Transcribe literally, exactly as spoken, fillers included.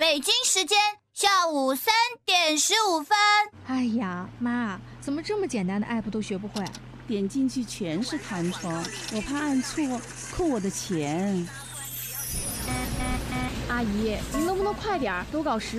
北京时间下午三点十五分。 哎呀，妈，怎么这么简单的 app 都学不会？ 点进去全是弹窗，我怕按错扣我的钱。 阿姨，您能不能快点，都搞十